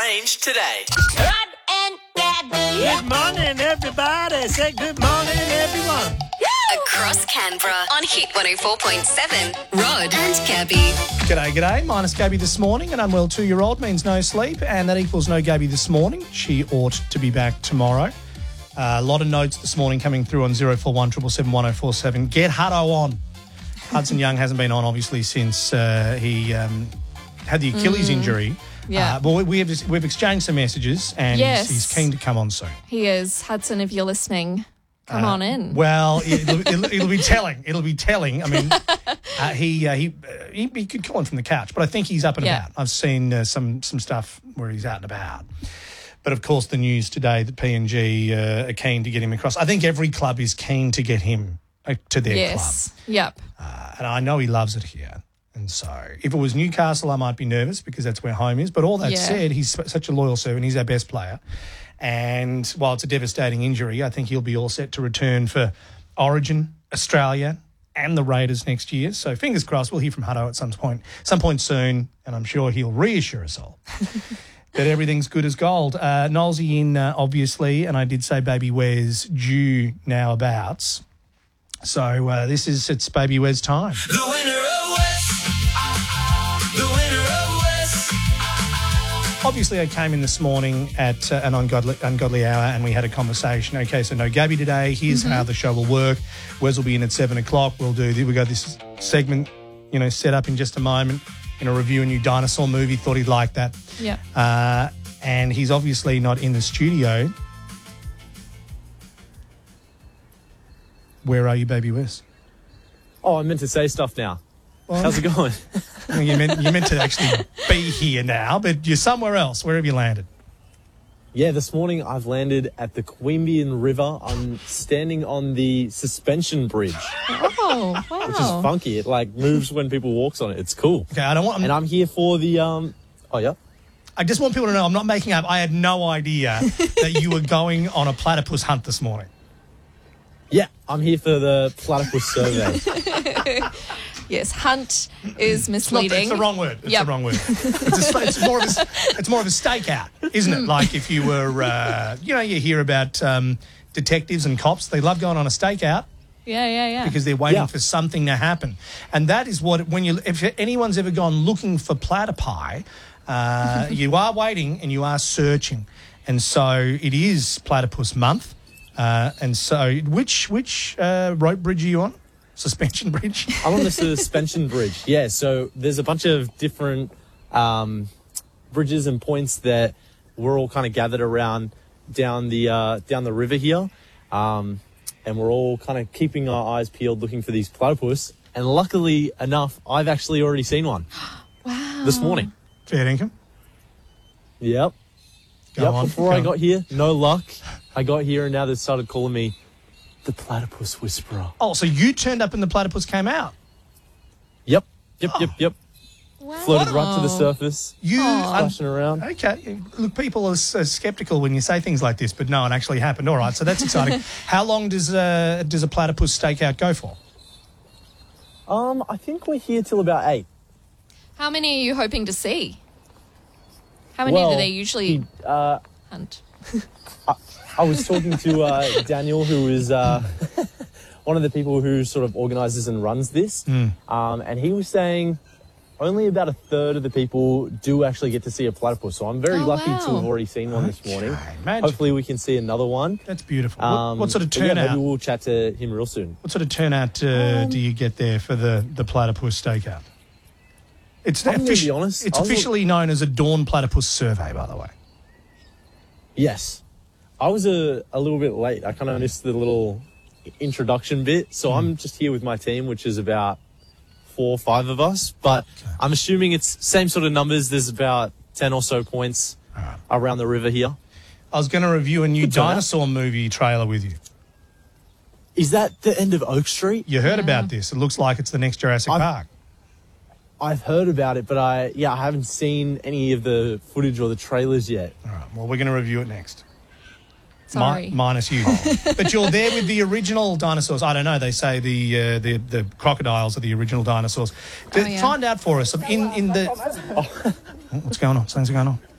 Range today. Rod and Gabby. Good morning, everybody. Say good morning, everyone. Across Canberra on Hit 104.7. Rod and Gabby. G'day. Minus Gabby this morning. An unwell 2-year-old means no sleep, and that equals no Gabby this morning. She ought to be back tomorrow. A lot of notes this morning coming through on 0417 777 1047. Get Hutto on. Hudson Young hasn't been on, obviously, since he had the Achilles injury. Yeah. But we've exchanged some messages, and Yes. he's keen to come on soon. He is. Hudson, if you're listening, come on in. Well, it'll be telling. It'll be telling. I mean, he could call in from the couch, but I think he's up and Yeah. about. I've seen some stuff where he's out and about. But, of course, the news today that PNG are keen to get him across. I think every club is keen to get him to their Yes. Yep. club. And I know he loves it here. And so if it was Newcastle, I might be nervous because that's where home is. But all that Yeah. said, he's such a loyal servant. He's our best player. And while it's a devastating injury, I think he'll be all set to return for Origin, Australia and the Raiders next year. So fingers crossed, we'll hear from Hutto at some point soon, and I'm sure he'll reassure us all that everything's good as gold. Nolsey in, obviously, and I did say Baby Wes due now abouts. So it's Baby Wes time. The winner of West. The winner of West. Obviously, I came in this morning at an ungodly hour and we had a conversation. Okay, so no Gabby today. Here's how the show will work. Wes will be in at 7 o'clock. We got this segment, set up in just a moment. Review a new dinosaur movie. Thought he'd like that. Yep. And he's obviously not in the studio. Where are you, Baby Wes? Oh, I meant to say stuff now. Well, How's it going? Well, you meant to actually be here now, but you're somewhere else. Where have you landed? Yeah, this morning I've landed at the Queanbeyan River. I'm standing on the suspension bridge, Oh, wow. which is funky. It moves when people walks on it. It's cool. Okay, and I'm here for the Oh yeah. I just want people to know I'm not making up. I had no idea that you were going on a platypus hunt this morning. Yeah, I'm here for the platypus survey. Yes, hunt is misleading. It's the wrong word. It's Yep. the wrong word. It's more of a stakeout, isn't it? Like if you were, you hear about detectives and cops. They love going on a stakeout Yeah. because they're waiting Yeah. for something to happen. And that is what, if anyone's ever gone looking for platypi, you are waiting and you are searching. And so it is Platypus Month. And so which rope bridge are you on? Suspension bridge? I'm on the suspension bridge. Yeah, so there's a bunch of different bridges and points that we're all kind of gathered around down the river here, and we're all kind of keeping our eyes peeled, looking for these platypus. And luckily enough, I've actually already seen one. Wow. This morning. Fair income. Yep. Go on, Before go I on. got here, no luck. I got here and now they started calling me the Platypus Whisperer. Oh, so you turned up and the platypus came out? Yep. Wow. Floated right to the surface, You splashing around. Okay. Look, people are sceptical when you say things like this, but no, it actually happened. All right, so that's exciting. How long does a platypus stakeout go for? I think we're here till about 8. How many are you hoping to see? How many do they usually hunt? I was talking to Daniel, who is one of the people who sort of organises and runs this, and he was saying only about a third of the people do actually get to see a platypus. So I'm very lucky to have already seen one this morning. Magic. Hopefully we can see another one. That's beautiful. What sort of But yeah, turnout? maybe we'll chat to him real soon. What sort of turnout do you get there for the platypus stakeout? It's I'm gonna be honest, It's I was officially known as a Dawn Platypus Survey, by the way. Yes. I was a little bit late. I kind of missed the little introduction bit. So I'm just here with my team, which is about 4 or 5 of us. But I'm assuming it's same sort of numbers. There's about 10 or so points around the river here. I was going to review a new Good turnout. dinosaur movie trailer with you. Is that the end of Oak Street? You heard about this. It looks like it's the next Jurassic Park. I've heard about it, but I haven't seen any of the footage or the trailers yet. All right, well, we're going to review it next. Sorry. Minus you. But you're there with the original dinosaurs. I don't know. They say the crocodiles are the original dinosaurs. Oh, yeah. Find out for us. In the... What's going on? Something's going on.